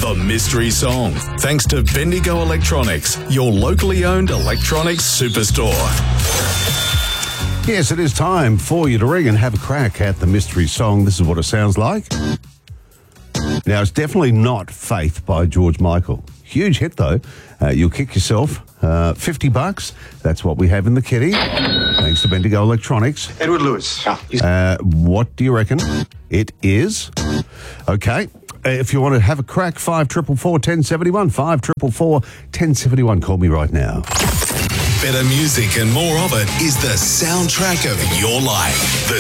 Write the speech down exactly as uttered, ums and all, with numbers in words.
The Mystery Song. Thanks to Bendigo Electronics, your locally owned electronics superstore. Yes, it is time for you to ring and have a crack at the Mystery Song. This is what it sounds like. Now, it's definitely not Faith by George Michael. Huge hit, though. Uh, you'll kick yourself. Uh, fifty bucks. That's what we have in the kitty. Thanks to Bendigo Electronics. Edward Lewis. Uh, what do you reckon it is? Okay. Uh, if you want to have a crack, five triple four ten seventy one. Five triple four ten seventy one. Call me right now. Better music and more of it is the soundtrack of your life. The